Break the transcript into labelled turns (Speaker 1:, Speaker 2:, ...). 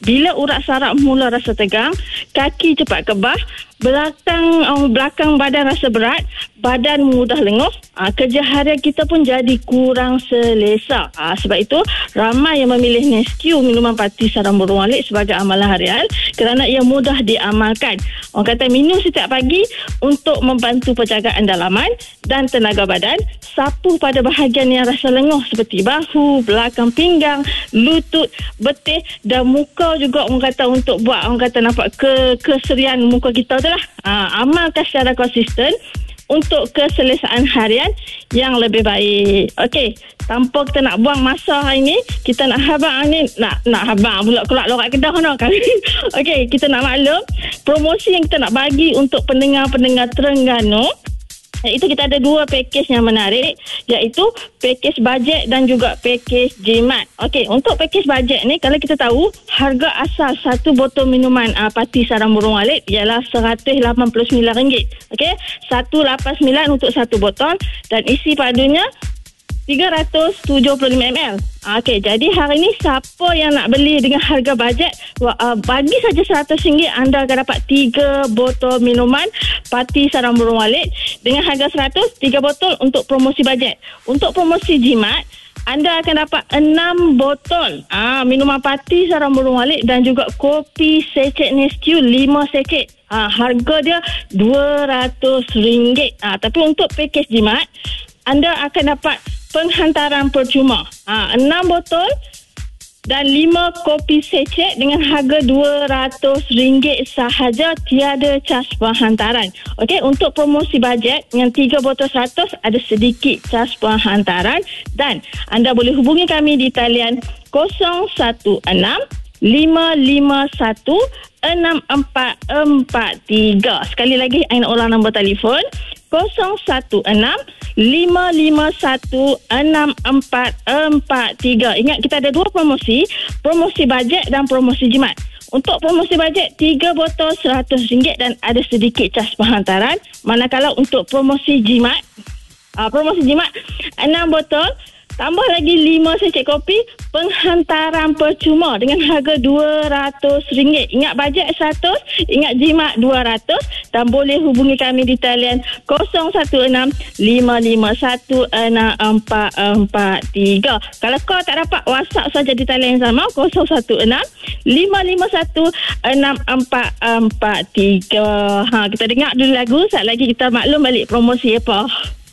Speaker 1: Bila urat saraf mula rasa tegang, kaki cepat kebah, belakang badan rasa berat, badan mudah lenguh, kerja harian kita pun jadi kurang selesa. Sebab itu, ramai yang memilih Nesquik, minuman pati sarang burung walet sebagai amalan harian kerana ia mudah diamalkan. Orang kata minum setiap pagi untuk membantu penjagaan dalaman dan tenaga badan, sapu pada bahagian yang rasa lenguh seperti bahu, belakang pinggang, lutut, betih dan muka juga. Orang kata untuk buat nampak keserian muka kita tu lah. Amalkan secara konsisten untuk keselesaan harian yang lebih baik. Okey, tanpa kita nak buang masa hari ni, kita nak habang ni, nak habang pula keluar lorak Kedah no kan. Okey, kita nak maklum promosi yang kita nak bagi untuk pendengar-pendengar Terengganu. Iaitu kita ada dua pakej yang menarik, iaitu pakej bajet dan juga pakej jimat. Okey, untuk pakej bajet ni, kalau kita tahu harga asal satu botol minuman pati sarang burung walet ialah RM189. Okey, RM189 untuk satu botol dan isi padunya 375ml. Okey, jadi hari ni siapa yang nak beli dengan harga bajet, bagi saja RM100 anda akan dapat 3 botol minuman pati sarang burung walet dengan harga 100, 3 botol untuk promosi bajet. Untuk promosi jimat, anda akan dapat 6 botol minuman pati sarang burung walet dan juga kopi secet Nesquik 5 secet. Harga dia RM200. Tapi untuk pakej jimat, anda akan dapat penghantaran percuma 6 botol dan 5 kopi secet dengan harga RM200 sahaja, tiada cas penghantaran. Okey, untuk promosi bajet yang 3 botol 100 ada sedikit cas penghantaran dan anda boleh hubungi kami di talian 016 551 6443. Sekali lagi, saya nak ulang nombor telefon 016 551 6443. Ingat, kita ada dua promosi bajet dan promosi jimat. Untuk promosi bajet 3 botol RM100 dan ada sedikit cas penghantaran. Manakala untuk promosi jimat 6 botol tambah lagi 5 secet kopi, penghantaran percuma dengan harga RM200. Ingat bajet 100, ingat jimat 200 dan boleh hubungi kami di talian 016 551 6443. Kalau kau tak dapat, WhatsApp saja di talian yang sama 016 551 6443. Kita dengar dulu lagu, saat lagi kita maklum balik promosi apa.